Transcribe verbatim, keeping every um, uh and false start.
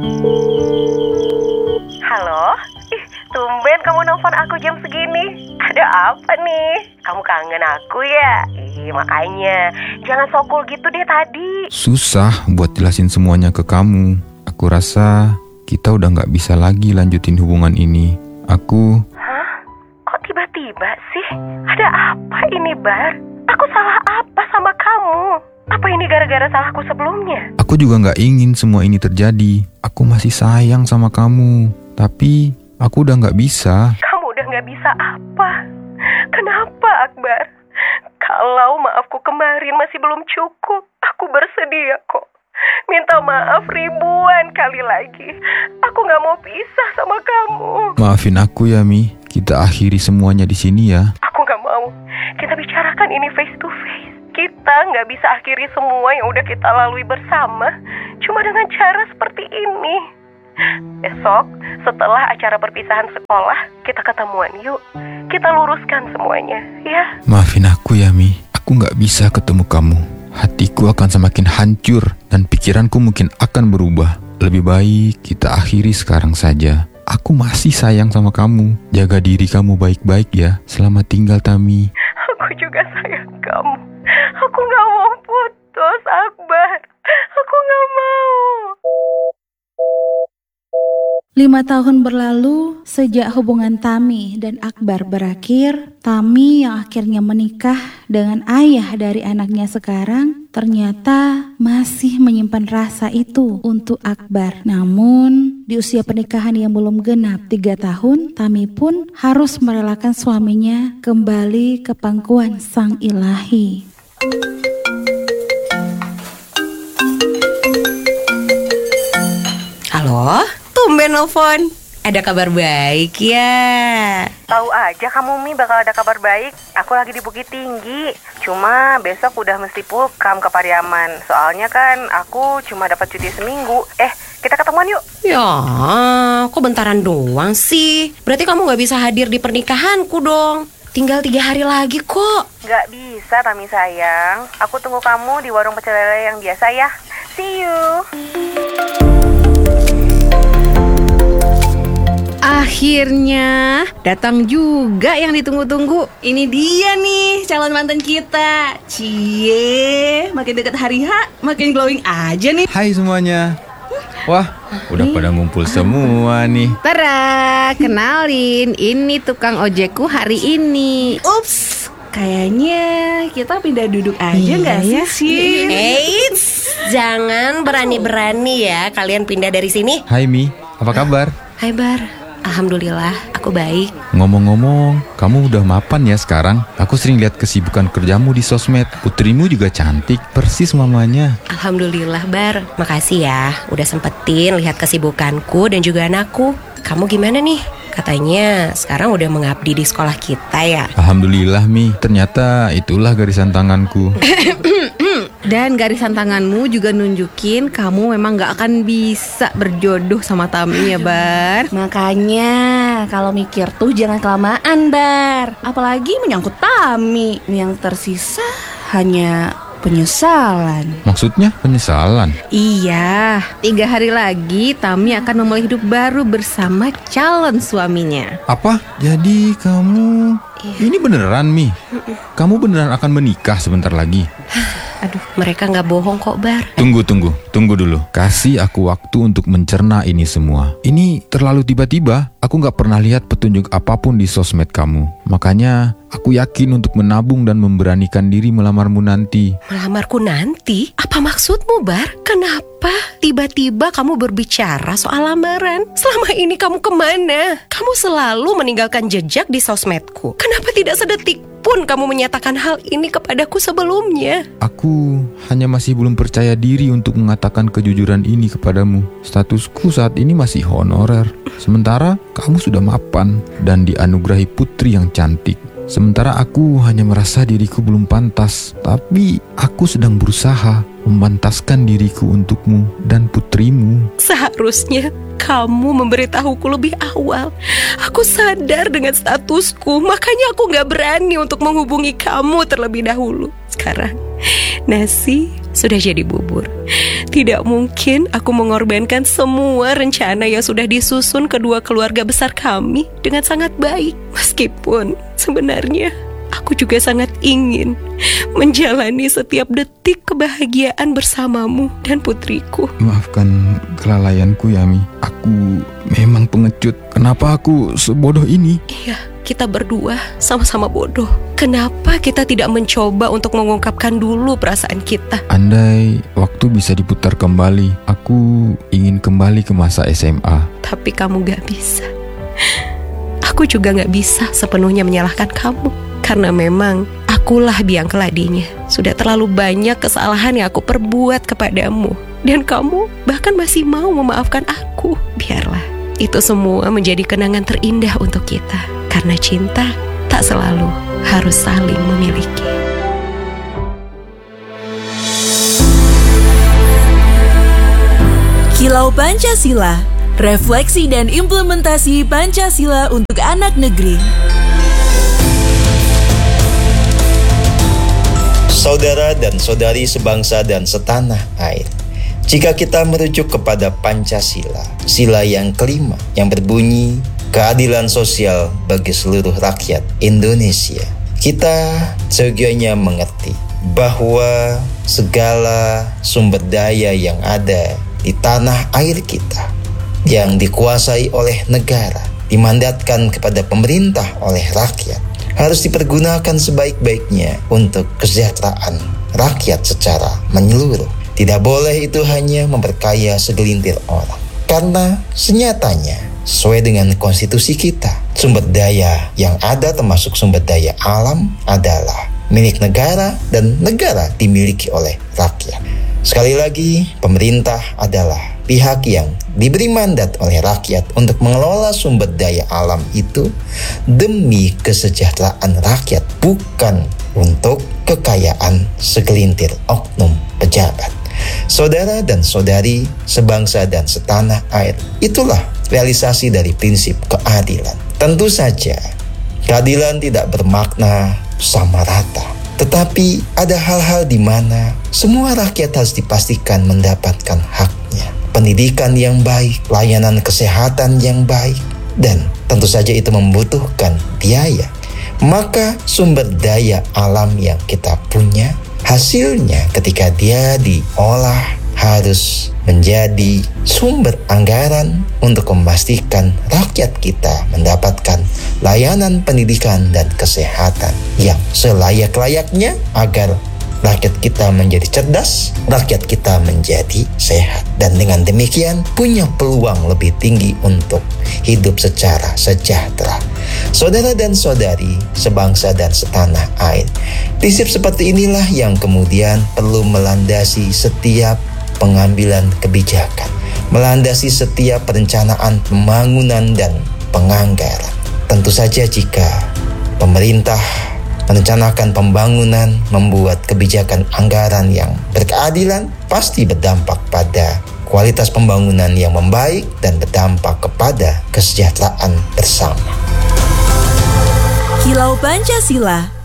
Halo? Ih, tumben kamu nelfon aku jam segini. Ada apa nih? Kamu kangen aku ya? Ih, makanya jangan sokul gitu deh tadi. Susah buat jelasin semuanya ke kamu. Aku rasa kita udah gak bisa lagi lanjutin hubungan ini. Aku... Hah? Kok tiba-tiba sih? Ada apa ini, Bar? Aku salah apa sama kamu? Apa ini gara-gara salahku sebelumnya? Aku juga gak ingin semua ini terjadi. Aku masih sayang sama kamu. Tapi aku udah gak bisa. Kamu udah gak bisa apa? Kenapa, Akbar? Kalau maafku kemarin masih belum cukup, aku bersedia kok. Minta maaf ribuan kali lagi. Aku gak mau pisah sama kamu. Maafin aku ya, Mi. Kita akhiri semuanya di sini ya. Aku gak mau. Kita bicarakan ini face to face. Kita gak bisa akhiri semua yang udah kita lalui bersama cuma dengan cara seperti ini. Besok, setelah acara perpisahan sekolah, kita ketemuan yuk. Kita luruskan semuanya, ya. Maafin aku ya, Mi. Aku gak bisa ketemu kamu. Hatiku akan semakin hancur dan pikiranku mungkin akan berubah. Lebih baik kita akhiri sekarang saja. Aku masih sayang sama kamu. Jaga diri kamu baik-baik ya. Selamat tinggal, Tami. Aku juga sayang kamu. Aku gak mau putus, Akbar. Aku gak mau. Lima tahun berlalu sejak hubungan Tami dan Akbar berakhir. Tami yang akhirnya menikah dengan ayah dari anaknya sekarang ternyata masih menyimpan rasa itu untuk Akbar. Namun di usia pernikahan yang belum genap tiga tahun, Tami pun harus merelakan suaminya kembali ke pangkuan Sang Ilahi. Halo? Tumben nelfon. Ada kabar baik ya? Tahu aja kamu, Mi, bakal ada kabar baik. Aku lagi di Bukit Tinggi. Cuma besok udah mesti pulang ke Pariaman. Soalnya kan aku cuma dapat cuti seminggu. Eh, kita ketemuan yuk. Ya, kok bentaran doang sih? Berarti kamu gak bisa hadir di pernikahanku dong. Tinggal tiga hari lagi kok. Gak bisa, Tami sayang. Aku tunggu kamu di warung pecel lele yang biasa ya. See you. Akhirnya datang juga yang ditunggu-tunggu. Ini dia nih calon mantan kita. Cie, makin dekat hari H makin glowing aja nih. Hai semuanya. Wah, udah pada ngumpul semua nih. Tara, kenalin, ini tukang ojekku hari ini. Ups, kayaknya kita pindah duduk aja nggak Iya, sih? Eits, jangan berani-berani ya kalian pindah dari sini. Hai Mi, apa kabar? Hai Bar, alhamdulillah aku baik. Ngomong-ngomong, kamu udah mapan ya sekarang? Aku sering lihat kesibukan kerjamu di sosmed. Putrimu juga cantik, persis mamanya. Alhamdulillah Bar, makasih ya udah sempetin lihat kesibukanku dan juga anakku. Kamu gimana nih? Katanya sekarang udah mengabdi di sekolah kita ya? Alhamdulillah Mi, ternyata itulah garisan tanganku. Dan garisan tanganmu juga nunjukin kamu memang gak akan bisa berjodoh sama Tami ya Bar. Makanya kalau mikir tuh jangan kelamaan Bar. Apalagi menyangkut Tami. Yang tersisa hanya penyesalan. Maksudnya penyesalan? Iya, tiga hari lagi Tami akan memulai hidup baru bersama calon suaminya. Apa? Jadi kamu... Ini beneran Mi? Kamu beneran akan menikah sebentar lagi? Aduh, mereka gak bohong kok Bar. Tunggu, tunggu, tunggu dulu. Kasih aku waktu untuk mencerna ini semua. Ini terlalu tiba-tiba. Aku gak pernah lihat petunjuk apapun di sosmed kamu. Makanya aku yakin untuk menabung dan memberanikan diri melamarmu nanti. Melamarku nanti? Apa maksudmu Bar? Kenapa tiba-tiba kamu berbicara soal lamaran? Selama ini kamu kemana? Kamu selalu meninggalkan jejak di sosmedku. Kenapa tidak sedetik pun kamu menyatakan hal ini kepadaku sebelumnya? Aku hanya masih belum percaya diri untuk mengatakan kejujuran ini kepadamu. Statusku saat ini masih honorer. Sementara kamu sudah mapan dan dianugerahi putri yang cantik. Sementara aku hanya merasa diriku belum pantas. Tapi aku sedang berusaha memantaskan diriku untukmu dan putrimu. Seharusnya kamu memberitahuku lebih awal. Aku sadar dengan statusku, makanya aku gak berani untuk menghubungi kamu terlebih dahulu. Sekarang nasi sudah jadi bubur. Tidak mungkin aku mengorbankan semua rencana yang sudah disusun kedua keluarga besar kami dengan sangat baik. Meskipun sebenarnya aku juga sangat ingin menjalani setiap detik kebahagiaan bersamamu dan putriku. Maafkan kelalaianku, Yami. Aku memang pengecut. Kenapa aku sebodoh ini? Iya, kita berdua sama-sama bodoh. Kenapa kita tidak mencoba untuk mengungkapkan dulu perasaan kita? Andai waktu bisa diputar kembali, aku ingin kembali ke masa S M A. Tapi kamu gak bisa. Aku juga gak bisa sepenuhnya menyalahkan kamu. Karena memang akulah biang keladinya. Sudah terlalu banyak kesalahan yang aku perbuat kepadamu. Dan kamu bahkan masih mau memaafkan aku. Biarlah, itu semua menjadi kenangan terindah untuk kita. Karena cinta tak selalu harus saling memiliki. Kilau Pancasila, refleksi dan implementasi Pancasila untuk anak negeri. Saudara dan saudari sebangsa dan setanah air, jika kita merujuk kepada Pancasila, sila yang kelima yang berbunyi keadilan sosial bagi seluruh rakyat Indonesia, kita seyogyanya mengerti bahwa segala sumber daya yang ada di tanah air kita yang dikuasai oleh negara, dimandatkan kepada pemerintah oleh rakyat, harus dipergunakan sebaik-baiknya untuk kesejahteraan rakyat secara menyeluruh. Tidak boleh itu hanya memperkaya segelintir orang. Karena senyatanya, sesuai dengan konstitusi kita, sumber daya yang ada termasuk sumber daya alam adalah milik negara dan negara dimiliki oleh rakyat. Sekali lagi, pemerintah adalah pihak yang diberi mandat oleh rakyat untuk mengelola sumber daya alam itu demi kesejahteraan rakyat, bukan untuk kekayaan segelintir oknum pejabat. Saudara dan saudari sebangsa dan setanah air, itulah realisasi dari prinsip keadilan. Tentu saja, keadilan tidak bermakna sama rata. Tetapi ada hal-hal di mana semua rakyat harus dipastikan mendapatkan haknya. Pendidikan yang baik, layanan kesehatan yang baik, dan tentu saja itu membutuhkan biaya. Maka sumber daya alam yang kita punya, hasilnya ketika dia diolah harus menjadi sumber anggaran untuk memastikan rakyat kita mendapatkan layanan pendidikan dan kesehatan yang selayak-layaknya agar rakyat kita menjadi cerdas, rakyat kita menjadi sehat. Dan dengan demikian punya peluang lebih tinggi untuk hidup secara sejahtera. Saudara dan saudari sebangsa dan setanah air, prinsip seperti inilah yang kemudian perlu melandasi setiap pengambilan kebijakan, melandasi setiap perencanaan pembangunan dan penganggaran. Tentu saja jika pemerintah merencanakan pembangunan, membuat kebijakan anggaran yang berkeadilan, pasti berdampak pada kualitas pembangunan yang membaik dan berdampak kepada kesejahteraan bersama. Kilau Pancasila,